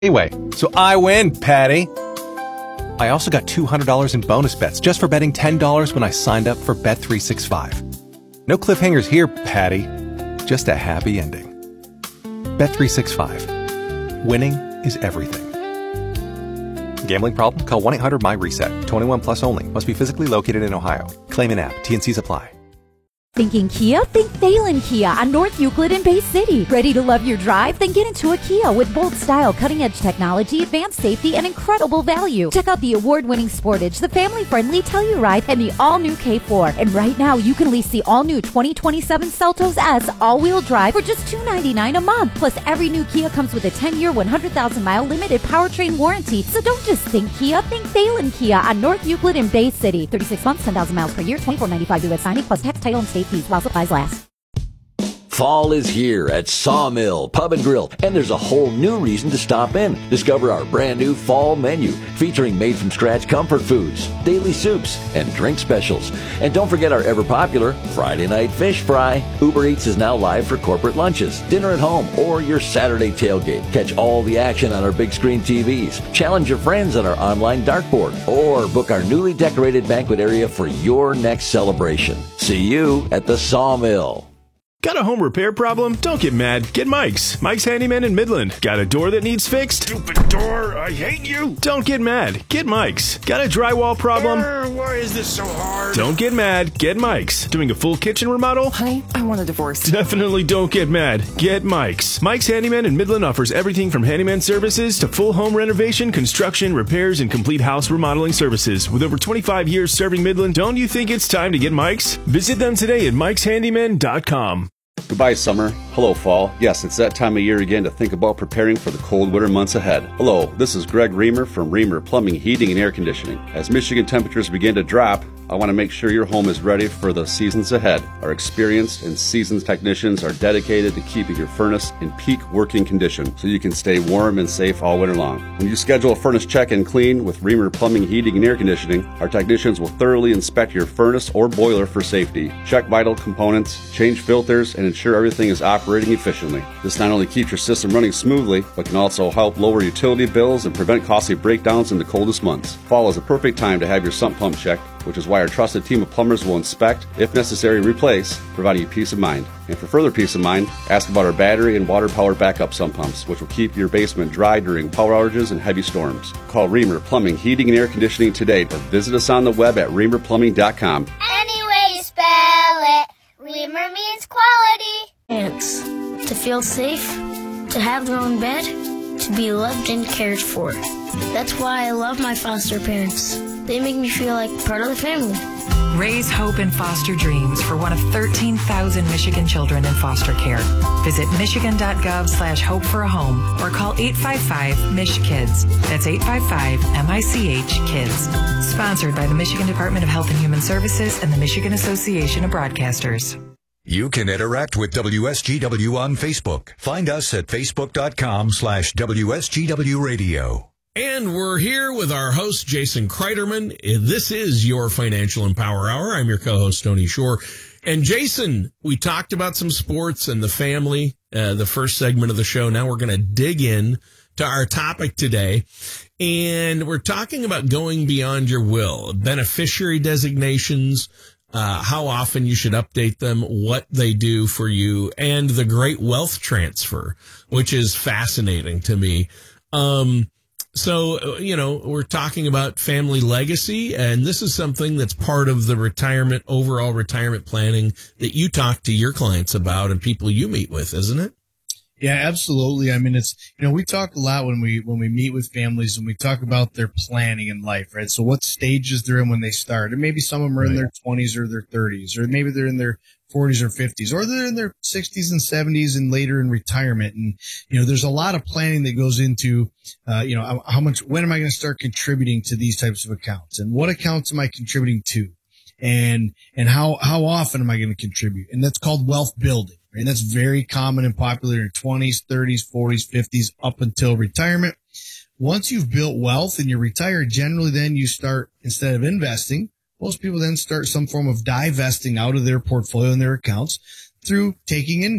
Anyway, so I win, Patty. I also got $200 in bonus bets just for betting $10 when I signed up for Bet365. No cliffhangers here, Patty. Just a happy ending. Bet365. Winning is everything. Gambling problem? Call 1-800-MY-RESET. 21 plus only. Must be physically located in Ohio. Claim in app. T&Cs apply. Thinking Kia? Think Thalen Kia on North Euclid in Bay City. Ready to love your drive? Then get into a Kia with bold style, cutting-edge technology, advanced safety, and incredible value. Check out the award-winning Sportage, the family-friendly Telluride, and the all-new K4. And right now, you can lease the all-new 2027 Seltos S all-wheel drive for just $299 a month. Plus, every new Kia comes with a 10-year, 100,000-mile limited powertrain warranty. So don't just think Kia, think Thalen Kia on North Euclid in Bay City. 36 months, 10,000 miles per year, $24.95 U.S. signing, plus tax, title, and state fees while supplies last. Fall is here at Sawmill Pub and Grill, and there's a whole new reason to stop in. Discover our brand new fall menu featuring made-from-scratch comfort foods, daily soups, and drink specials. And don't forget our ever-popular Friday night fish fry. Uber Eats is now live for corporate lunches, dinner at home, or your Saturday tailgate. Catch all the action on our big screen TVs. Challenge your friends on our online dartboard, or book our newly decorated banquet area for your next celebration. See you at the Sawmill. Got a home repair problem? Don't get mad. Get Mike's. Mike's Handyman in Midland. Got a door that needs fixed? Stupid door, I hate you. Don't get mad. Get Mike's. Got a drywall problem? Why is this so hard? Don't get mad. Get Mike's. Doing a full kitchen remodel? Honey, I want a divorce. Definitely don't get mad. Get Mike's. Mike's Handyman in Midland offers everything from handyman services to full home renovation, construction, repairs, and complete house remodeling services. With over 25 years serving Midland, don't you think it's time to get Mike's? Visit them today at mikeshandyman.com. Goodbye, summer. Hello, fall. Yes, it's that time of year again to think about preparing for the cold winter months ahead. Hello, this is Greg Reamer from Reamer Plumbing, Heating, and Air Conditioning. As Michigan temperatures begin to drop, I want to make sure your home is ready for the seasons ahead. Our experienced and seasoned technicians are dedicated to keeping your furnace in peak working condition so you can stay warm and safe all winter long. When you schedule a furnace check and clean with Reamer Plumbing, Heating, and Air Conditioning, our technicians will thoroughly inspect your furnace or boiler for safety, check vital components, change filters, and ensure everything is operating efficiently. This not only keeps your system running smoothly, but can also help lower utility bills and prevent costly breakdowns in the coldest months. Fall is a perfect time to have your sump pump checked, which is why our trusted team of plumbers will inspect, if necessary replace, providing you peace of mind. And for further peace of mind, ask about our battery and water power backup sump pumps, which will keep your basement dry during power outages and heavy storms. Call Reamer Plumbing, Heating, and Air Conditioning today, or visit us on the web at reamerplumbing.com. Any way you spell it, Reamer means quality. Parents, to feel safe, to have their own bed, to be loved and cared for. That's why I love my foster parents. They make me feel like part of the family. Raise hope and foster dreams for one of 13,000 Michigan children in foster care. Visit michigan.gov/hope for a home or call 855-MICH-KIDS. That's 855-MICH-KIDS. Sponsored by the Michigan Department of Health and Human Services and the Michigan Association of Broadcasters. You can interact with WSGW on Facebook. Find us at facebook.com/WSGW Radio. And we're here with our host, Jason Kreiderman. This is your Financial Empower Hour. I'm your co-host, Tony Shore. And Jason, we talked about some sports and the family, the first segment of the show. Now we're going to dig in to our topic today. And we're talking about going beyond your will, beneficiary designations, how often you should update them, what they do for you, and the great wealth transfer, which is fascinating to me. So, we're talking about family legacy, and this is something that's part of the overall retirement planning that you talk to your clients about and people you meet with, isn't it? Yeah, absolutely. I mean, it's, we talk a lot when we meet with families and we talk about their planning in life, right? So what stages they're in when they start, and maybe some of them are in their 20s or their 30s, or maybe they're in their 40s or 50s, or they're in their 60s and 70s and later in retirement. And, there's a lot of planning that goes into, when am I going to start contributing to these types of accounts, and what accounts am I contributing to, and how often am I going to contribute? And that's called wealth building. And that's very common and popular in your 20s, 30s, 40s, 50s, up until retirement. Once you've built wealth and you're retired, generally then you start, instead of investing, most people then start some form of divesting out of their portfolio and their accounts through taking income.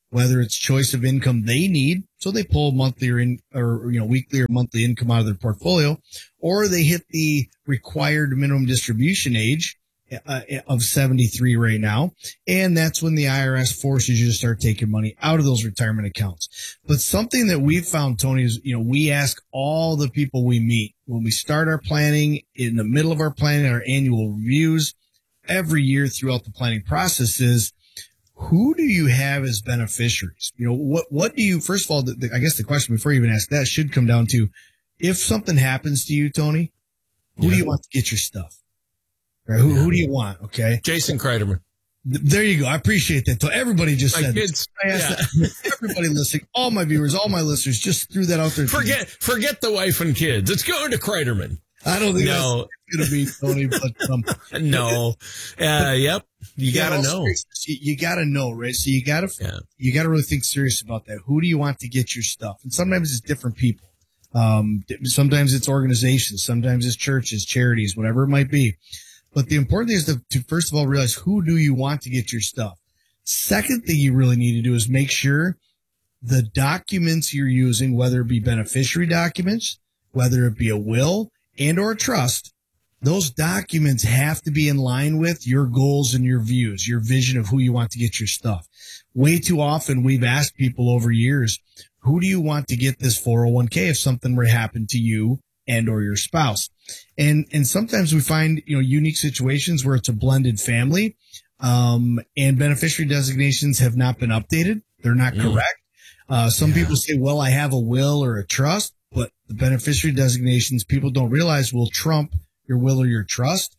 whether it's choice of income they need, so they pull monthly or weekly or monthly income out of their portfolio, or they hit the required minimum distribution age of 73 right now. And that's when the IRS forces you to start taking money out of those retirement accounts. But something that we've found, Tony, is, we ask all the people we meet when we start our planning, in the middle of our planning, our annual reviews, every year throughout the planning process is, who do you have as beneficiaries? What do you, first of all, I guess the question before you even ask that should come down to, if something happens to you, Tony, who do you want to get your stuff? Right? Who do you want? Okay. Jason Kreiderman. There you go. I appreciate that. So everybody just my said kids, everybody listening, all my viewers, all my listeners, just threw that out there. Forget the wife and kids. It's going to Kreiderman. I don't think that's going to be Tony, but no. Yep. You got to know. You got to know, right? So you got to really think serious about that. Who do you want to get your stuff? And sometimes it's different people. Sometimes it's organizations. Sometimes it's churches, charities, whatever it might be. But the important thing is to first of all realize, who do you want to get your stuff? Second thing you really need to do is make sure the documents you're using, whether it be beneficiary documents, whether it be a will and or a trust, those documents have to be in line with your goals and your views, your vision of who you want to get your stuff. Way too often we've asked people over years, who do you want to get this 401k if something were to happen to you and or your spouse? And sometimes we find, unique situations where it's a blended family, and beneficiary designations have not been updated. They're not correct. Some people say, well, I have a will or a trust, but the beneficiary designations, people don't realize, will trump your will or your trust.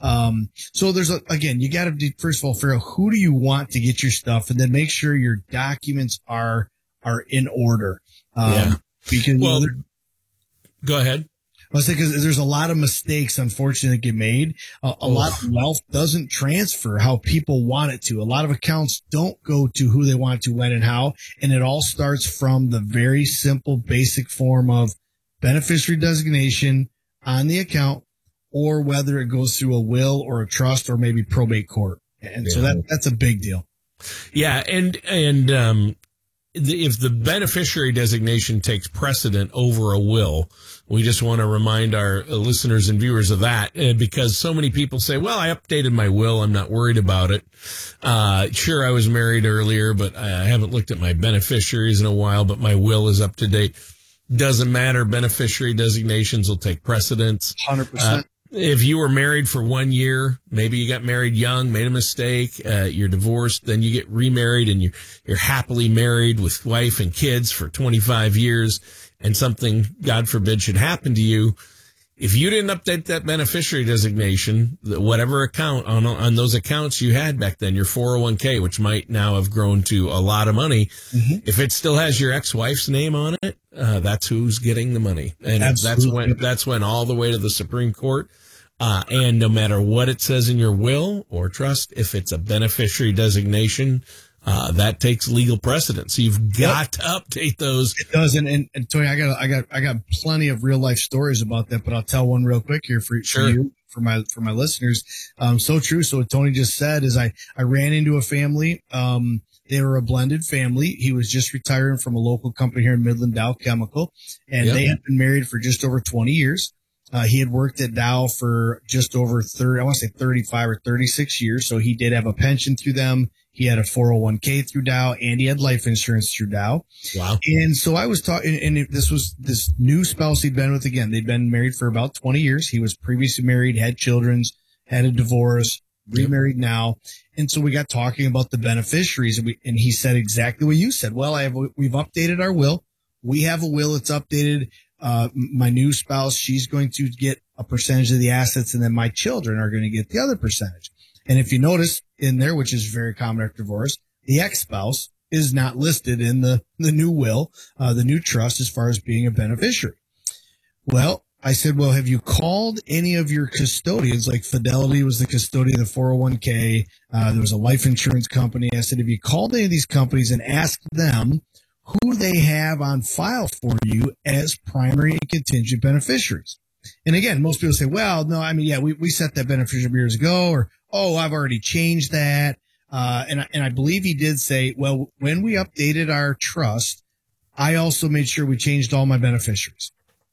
So there's again, you got to first of all figure out, who do you want to get your stuff, and then make sure your documents are in order. Because go ahead. I was thinking, because there's a lot of mistakes, unfortunately, that get made. A lot of wealth doesn't transfer how people want it to. A lot of accounts don't go to who they want it to, when and how. And it all starts from the very simple, basic form of beneficiary designation on the account, or whether it goes through a will or a trust or maybe probate court. And so that's a big deal. Yeah. And if the beneficiary designation takes precedent over a will, we just want to remind our listeners and viewers of that, because so many people say, well, I updated my will, I'm not worried about it. Sure, I was married earlier, but I haven't looked at my beneficiaries in a while, but my will is up to date. Doesn't matter. Beneficiary designations will take precedence. 100%. If you were married for 1 year, maybe you got married young, made a mistake, you're divorced, then you get remarried and you're happily married with wife and kids for 25 years, and something, God forbid, should happen to you. If you didn't update that beneficiary designation, whatever account on those accounts you had back then, your 401k, which might now have grown to a lot of money, if it still has your ex-wife's name on it, that's who's getting the money. And that's when all the way to the Supreme Court. And no matter what it says in your will or trust, if it's a beneficiary designation, that takes legal precedence. So you've got to update those. It does. And Tony, I got plenty of real life stories about that, but I'll tell one real quick here for you, for my listeners. So true. So what Tony just said is I ran into a family. They were a blended family. He was just retiring from a local company here in Midland, Dow Chemical, and they had been married for just over 20 years. He had worked at Dow for just over 35 or 36 years. So he did have a pension through them. He had a 401k through Dow, and he had life insurance through Dow. Wow. And so I was talking, and this was this new spouse he'd been with again. They'd been married for about 20 years. He was previously married, had children, had a divorce, remarried now. And so we got talking about the beneficiaries, and he said exactly what you said. Well, we've updated our will. We have a will. It's updated. My new spouse, she's going to get a percentage of the assets, and then my children are going to get the other percentage. And if you notice in there, which is very common after divorce, the ex-spouse is not listed in the new will, the new trust, as far as being a beneficiary. Well, I said, well, have you called any of your custodians? Like Fidelity was the custodian of the 401k. There was a life insurance company. I said, have you called any of these companies and asked them who they have on file for you as primary and contingent beneficiaries? And again, most people say, well, no, I mean, yeah, we set that beneficiary years ago, or, oh, I've already changed that. And I believe he did say, well, when we updated our trust, I also made sure we changed all my beneficiaries.